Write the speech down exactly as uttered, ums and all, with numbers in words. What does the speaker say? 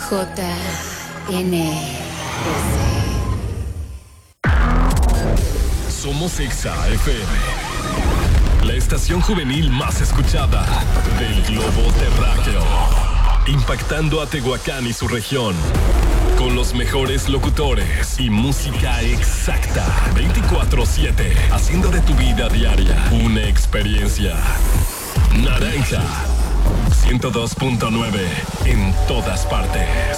J N S. Somos Exa F M, la estación juvenil más escuchada del globo terráqueo, impactando a Tehuacán y su región, con los mejores locutores y música exacta, veinticuatro siete, haciendo de tu vida diaria una experiencia. Naranja ciento dos punto nueve en todas partes.